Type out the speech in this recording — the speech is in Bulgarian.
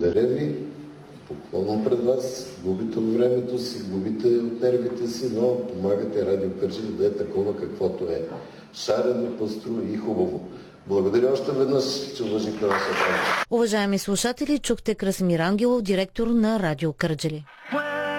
Благодаря ви. Поклонам пред вас. Губите от времето си, губите от нервите си, но помагате Радио Кърджали да е такова каквото е. Шарено, пъстро и хубаво. Благодаря още веднъж, че уважихте нашата. Уважаеми слушатели, чухте Красимир Ангелов, директор на Радио Кърджали.